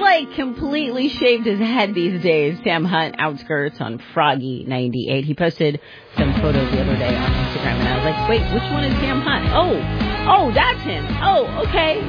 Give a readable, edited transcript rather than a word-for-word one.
like completely shaved his head these days. Sam Hunt, Outskirts on Froggy98. He posted some photos the other day on Instagram, and I was like, wait, which one is Sam Hunt? Oh, that's him. Oh, okay.